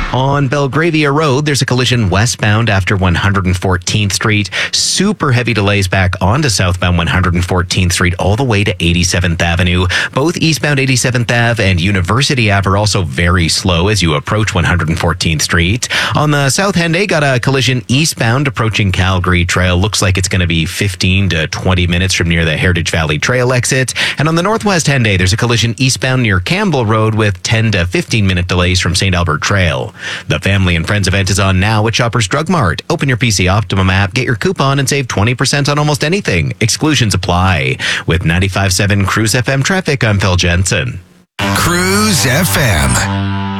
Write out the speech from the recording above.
On Belgravia Road, there's a collision westbound after 114th Street. Super heavy delays back onto southbound 114th Street all the way to 87th Avenue. Both eastbound 87th Ave and University Ave are also very slow as you approach 114th Street. On the South Henday, got a collision eastbound approaching Calgary Trail. Looks like it's going to be 15 to 20 minutes from near the Heritage Valley Trail exit. And on the Northwest Henday, there's a collision eastbound near Campbell Road with 10 to 15 minute delays from St. Albert Trail. The Family and Friends event is on now at Shoppers Drug Mart. Open your PC Optimum app, get your coupon, and save 20% on almost anything. Exclusions apply. With 95.7 Cruise FM traffic, I'm Phil Jensen. Cruise FM.